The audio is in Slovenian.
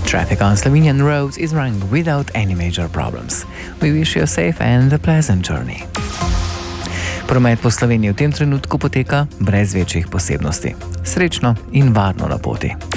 Traffic on Slovenian roads is running without any major problems. We wish you a safe and a pleasant journey. Promet po Sloveniji v tem trenutku poteka brez večjih posebnosti. Srečno in varno na poti.